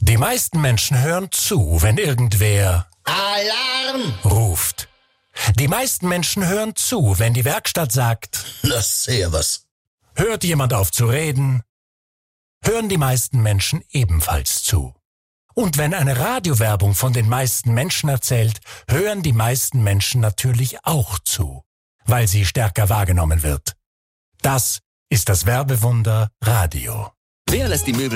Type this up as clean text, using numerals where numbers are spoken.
Die meisten Menschen hören zu, wenn irgendwer Alarm ruft. Die meisten Menschen hören zu, wenn die Werkstatt sagt, na servus. hört jemand auf zu reden, hören die meisten Menschen ebenfalls zu. Und wenn eine Radiowerbung von den meisten Menschen erzählt, hören die meisten Menschen natürlich auch zu, weil sie stärker wahrgenommen wird. Das ist das Werbewunder Radio. Wer lässt die Möbel